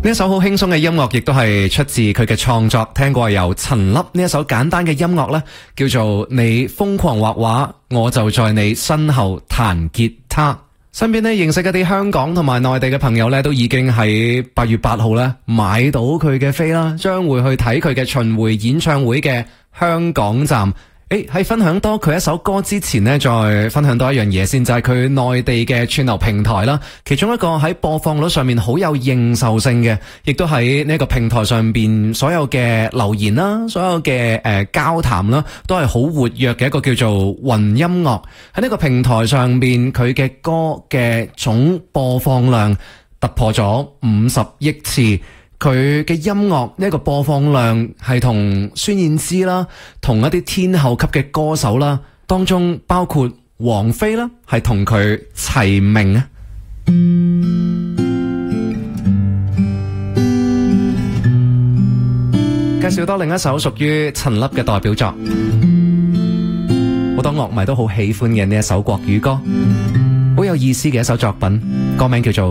呢一首好輕鬆嘅音樂，亦都係出自佢嘅創作。聽過由陳粒呢一首簡單嘅音樂呢，叫做你瘋狂畫畫，我就在你身後彈吉他。身邊呢認識一啲香港同埋內地嘅朋友呢，都已經喺8月8號呢買到佢嘅飛啦，將會去睇佢嘅巡迴演唱會嘅香港站。喺分享多佢一首歌之前呢，再分享多一樣嘢先，就係佢內地嘅串流平台啦。其中一個喺播放率上面好有認受性嘅，亦都喺呢個平台上邊所有嘅留言啦，所有嘅交談啦，都係好活躍嘅一個叫做雲音樂。喺呢個平台上邊，佢嘅歌嘅總播放量突破咗50億次。佢嘅音樂呢個播放量係同孫燕姿啦，同一啲天后級嘅歌手啦，當中包括王菲啦，係同佢齊名啊！介紹多另一首屬於陳粒嘅代表作，好多樂迷都好喜歡嘅呢一首國語歌，好有意思嘅一首作品，歌名叫做